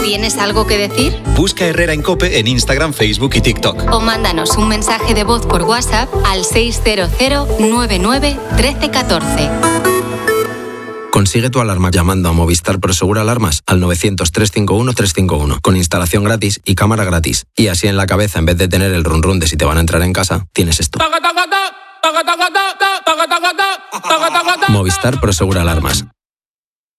¿Tienes algo que decir? Busca Herrera en COPE en Instagram, Facebook y TikTok. O mándanos un mensaje de voz por WhatsApp al 600 99 13 14. Consigue tu alarma llamando a Movistar Prosegur Alarmas al 900 351 351 con instalación gratis y cámara gratis. Y así en la cabeza, en vez de tener el run run de si te van a entrar en casa, tienes esto. Movistar Prosegur Alarmas.